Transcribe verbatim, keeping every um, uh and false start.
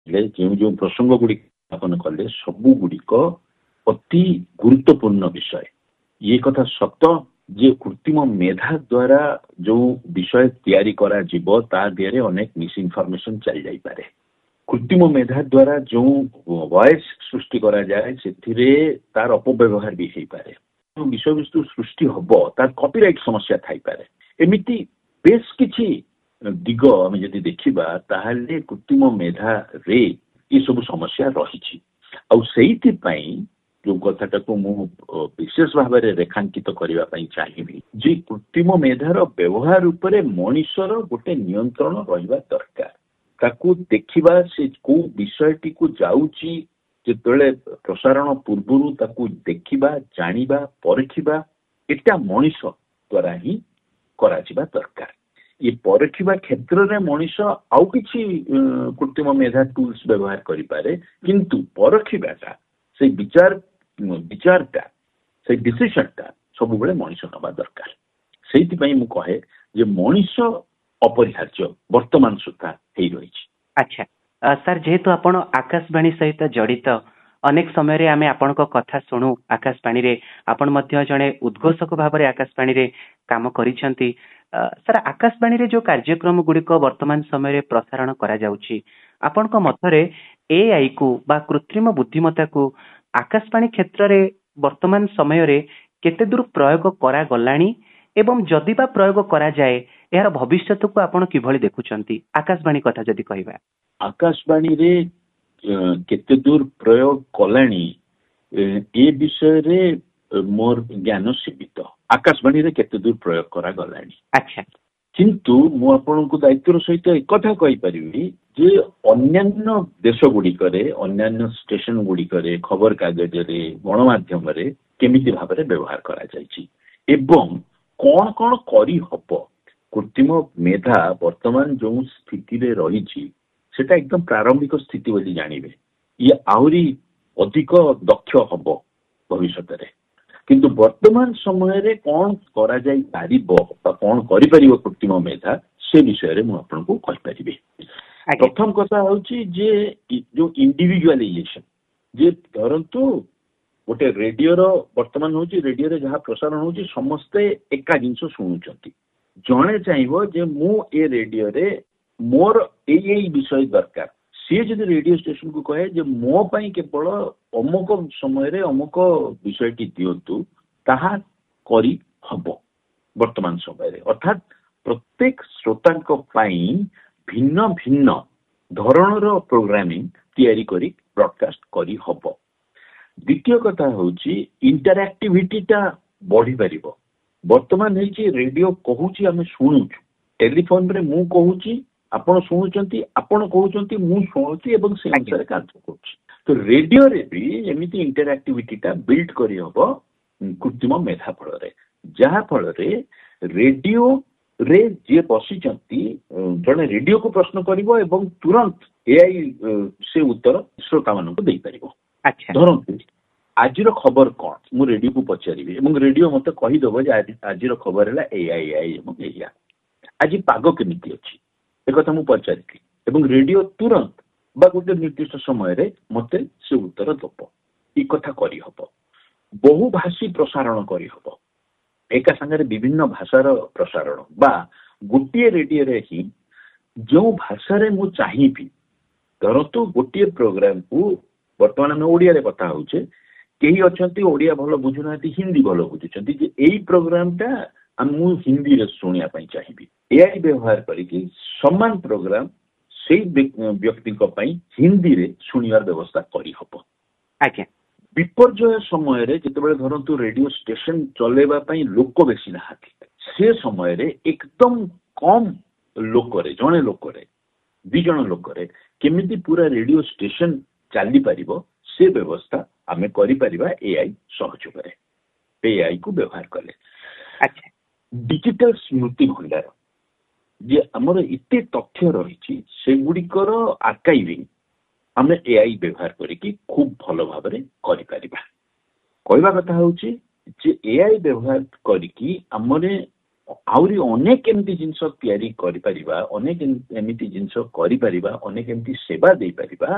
जो जो प्रसंग गुड़िक स्थापन कले सबू गुड़िक अति गुरुत्वपूर्ण विषय ये कथा सत जे कृत्रिम मेधा द्वारा जो विषय तैयारी करा जीवो ता दिहरे अनेक मिस इनफॉरमेशन चल जाई पारे। कृत्रिम मेधा द्वारा जो वॉइस सृष्टि करा जाए सेथिरे तार अपव्यवहार भी हेई पारे। जो विषय वस्तु सृष्टि हबो तार कॉपीराइट समस्या थाई पारे। एमिति बेस किछि दिग आम जदि देखिबा ताहले कृत्रिम मेधा रे ये सब समस्या रही जो कथाटा को मु विशेष भाव में रेखांकित करने चाहिए जे कृत्रिम मेधार व्यवहार उपरे मनुष्यर गोटे नियंत्रण रहिबा दरकार। ताकू देखिबा से को विषयटी को जाउची जेतले प्रसारण पूर्वरु ताकू देखिबा जानिबा परखिबा एटा मनुष्य द्वारा ही करा जिबा दरकार। ये परखिबा क्षेत्र में मनुष्य आउ किछि कृत्रिम मेधा टूल्स व्यवहार करि पारे किंतु परखिबाटा से विचार विचारटा से डिसीजनटा सब बेले मनुष्य नवा दरकार। से मु कहे जे मनुष्य अपरिहार्य वर्तमान सुधा हेई रही। अच्छा सर जेहेतु आपण आकाशवाणी सहित जड़ित अनेक समय रे आमे आपण को कथा सुनु आकाशवाणी रे आपण मध्य जणे उद्घोषक भाव में आकाशवाणी रे काम करिसंती। सर आकाशवाणी रे जो कार्यक्रम गुड़िक वर्तमान समय रे प्रसारण करा जाउची आपण को मतरे एआई को बा कृत्रिम बुद्धिमत्ता को आकाशवाणी क्षेत्र रे वर्तमान समय रे केते दूर प्रयोग करा गलानी एवं जदि बा प्रयोग करा जाए यार भविष्यत को आपण किभଳି देखुचंती आकाशवाणी कथा जदि कहबा। आकाशवाणी रे केते दूर प्रयोग कलानी ए विषय रे मोर ज्ञान सीमित। आकाशवाणी रे केते दूर प्रयोग करा गलानी। अच्छा किंतु मु आपनको दायित्व सहित एक कथा कहि परिबी जे अन्यान्य देश गुड़िक अन्यान्य स्टेशन गुड़िक खबर कागज गणमाध्यम केमिति भाव में व्यवहार करा जायछि एवं कौन कौन करी हब। कृत्रिम मेधा वर्तमान जो स्थिति रे रही सेटा एकदम प्रारंभिक स्थिति बोली जानिबे ये आहुरी अधिक दक्ष हब भविष्य रे। किंतु वर्तमान समय रे कौन करा जाई पारिबो बा कौन करि परिबो कृत्रिम मेधा से विषय रे मु आपनको कहि परिबे। प्रथम कथा होची जे जो इंडिविजुअलाइजेशन जे धरंतु गोटे रेडियो रो वर्तमान होची रेडियो रे जहाँ प्रसारण होची समस्ते एका जिंस शुणुचंती। जणे चाहिबो जे मु ए रेडियो रे मोर ए ए विषय दरकार सी जदि रेडियो स्टेशन को कहे जे मो पई केवल अमुक समय रे अमुक विषयटी दियंतु ताहा करी हबो वर्तमान समय रे। अर्थात प्रत्येक श्रोतांक पई भिन्न भिन्न धरणर प्रोग्रामिंग तैयारी करी ब्रॉडकास्ट करी हबो। द्वितीय कथा होची इंटरएक्टिविटीटा बढ़ी परिबो। वर्तमान हेची रेडियो कहूची आमे सुनुछु टेलीफोन रे मु कहूची आपण शुणुचंती आपण कहउचंती मु शुणुची एवं से अनुसार कार्य करूची। तो रेडियो रे भी एमिति इंटरएक्टिविटीटा बिल्ड करी हबो कृत्रिम मेधा फल रे जहा फल रे रेडियो रे जे बसिचंती जने रेडियो को प्रश्न करिवो एवं तुरंत एआई से उत्तर श्रोता मानन को देई परिबो। अच्छा धरंतु आजिर खबर कौन मु रेडियो को पचारिबे एवं रेडियो मते कहि दबो जे आजिर खबर हैला एआई एआई एवं एया आज पाग केमिति अछि एक कथा मु पचारिली एवं रेडियो तुरंत बा गोटे निर्दिष्ट समय रे मते से उत्तर दबो। ई कथा करी हबो। बहुभाषी प्रसारण करी हबो। एका संगे विभिन्न भाषार प्रसारण बा गोटे रेडियो रे ही जो भाषा रे मु चाहिबी धरतु गोटे प्रोग्राम को वर्तमान में ओडिया रे कथा होचे केही अछंती ओडिया भलो बुझुनाती हिंदी भलो बुझुचंती जे एई प्रोग्राम टा मु हिंदी रे सुनिया पई चाहिबी एआई व्यवहार करिके समान प्रोग्राम से व्यक्ति को पई हिंदी रे सुनियार व्यवस्था करी हबो। अच्छा विपर्जय समय रे जेतेबेले धरंतु रेडियो स्टेशन चलेबा पई लोक बेसी नाहाती से समय रे एकदम कम लोक रे जणे लोक रे दि जण लोक रे केमिति पूरा रेडियो स्टेशन चली परिबो से व्यवस्था आमे करि परिबा एआई सहयोग करे एआई को व्यवहार कले। अच्छा डिजिटल स्मृति भंडार जे हमर इते तथ्य रही से गुड़िकर आर्काइविंग आमे एआई व्यवहार करिकी खूब भलो भाव रे करि परिबा। कहबा कथा होची जे एआई व्यवहार करिकी हमरे आउरी अनेक एमती जिनस तैयारी करि परिबा अनेक एमती जिनस करि परिबा अनेक एमती सेवा दे परिबा।